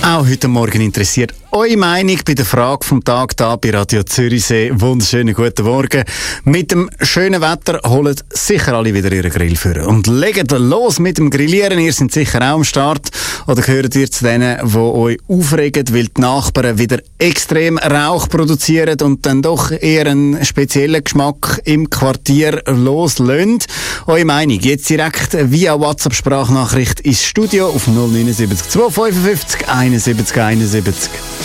Auch heute Morgen interessiert eure Meinung bei der Frage vom Tag da bei Radio Zürichsee. Wunderschönen guten Morgen. Mit dem schönen Wetter holen sicher alle wieder ihren Grill führen. Und legt los mit dem Grillieren. Ihr seid sicher auch am Start. Oder gehört ihr zu denen, die euch aufregen, weil die Nachbarn wieder extrem Rauch produzieren und dann doch eher einen speziellen Geschmack im Quartier loslösen? Eure Meinung jetzt direkt via WhatsApp-Sprachnachricht ins Studio auf 079 255 71 71.